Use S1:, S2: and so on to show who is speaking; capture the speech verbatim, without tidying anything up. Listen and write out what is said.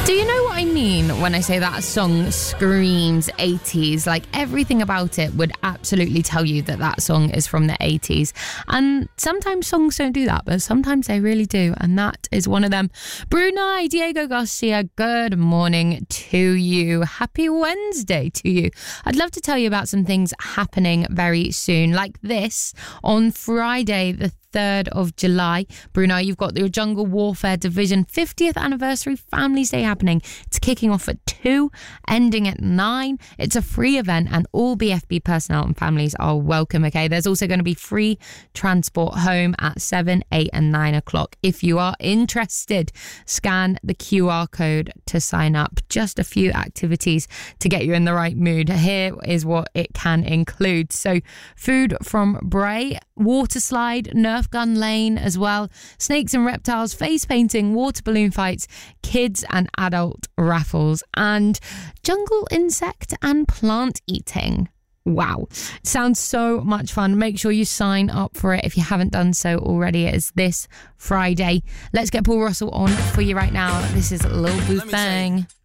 S1: Do you know what I mean when I say that song screams eighties? Like, everything about it would absolutely tell you that that song is from the eighties. And sometimes songs don't do that, but sometimes they really do. And that is one of them. Brunei, Diego Garcia, good morning to you. Happy Wednesday to you. I'd love to tell you about some things happening very soon. Like this, on Friday, the third of July, Brunei, you've got your Jungle Warfare Division fiftieth Anniversary Families Day happening. It's kicking off at two, ending at nine. It's a free event and all B F B personnel and families are welcome, okay? There's also going to be free transport home at seven, eight and nine o'clock. If you are interested, scan the Q R code to sign up. Just a few activities to get you in the right mood. Here is what it can include. So, food from Bray, water slide, Nerf gun lane as well, snakes and reptiles, face painting, water balloon fights, kids and adult raffles, and jungle insect and plant eating. Wow, sounds so much fun. Make sure you sign up for it if you haven't done so already. It is this Friday. Let's get Paul Russell on for you right now. This is Lil Boo Thang.